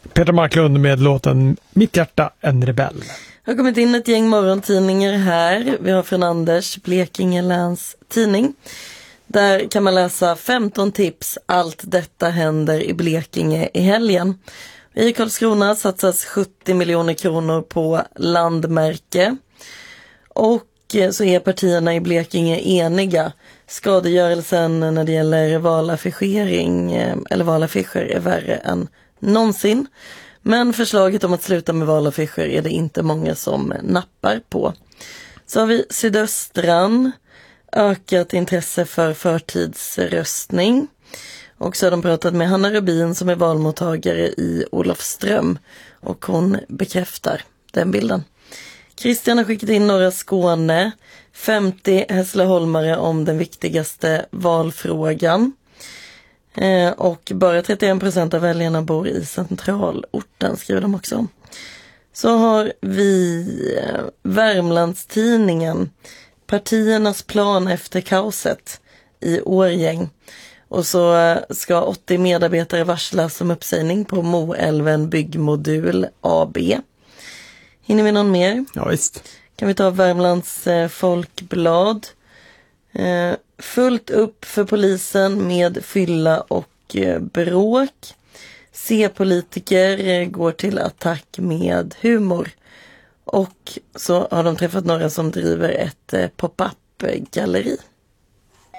Peter Marklund med låten Mitt hjärta en rebell. Det har kommit in ett gäng morgontidningar här. Vi har från Anders, Blekinge Läns tidning. Där kan man läsa 15 tips. Allt detta händer i Blekinge i helgen. I Karlskrona satsas 70 miljoner kronor på landmärke. Och så är partierna i Blekinge eniga. Skadegörelsen när det gäller valaffischering eller valaffischer är värre än någonsin. Men förslaget om att sluta med valaffischer är det inte många som nappar på. Så har vi Sydöstran, ökat intresse för förtidsröstning. Och så har de pratat med Hanna Rubin som är valmottagare i Olofström. Och hon bekräftar den bilden. Christian har skickat in norra Skåne, 50 Hässleholmare om den viktigaste valfrågan. Och bara 31% av väljarna bor i centralorten, skriver de också. Så har vi Värmlandstidningen, partiernas plan efter kaoset i Årgäng. Och så ska 80 medarbetare varslas om uppsägning på Moälven Byggmodul AB. Hinner vi någon mer? Ja, visst. Kan vi ta Värmlands Folkblad. Fullt upp för polisen med fylla och bråk. C-politiker går till attack med humor. Och så har de träffat några som driver ett pop-up-galleri.